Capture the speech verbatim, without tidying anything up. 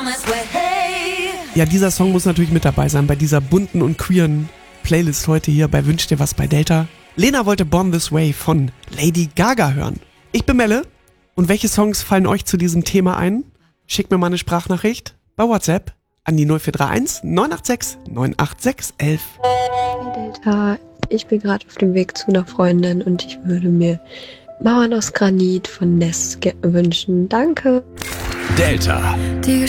Ja, dieser Song muss natürlich mit dabei sein bei dieser bunten und queeren Playlist heute hier bei Wünsch dir was bei Delta. Lena wollte Born This Way von Lady Gaga hören. Ich bin Melle. Und welche Songs fallen euch zu diesem Thema ein? Schickt mir mal eine Sprachnachricht bei WhatsApp an die null vier drei eins neun acht sechs neun acht sechs eins eins. Hey Delta, ich bin gerade auf dem Weg zu einer Freundin und ich würde mir Mauern aus Granit von Ness ge- wünschen. Danke. Delta. Die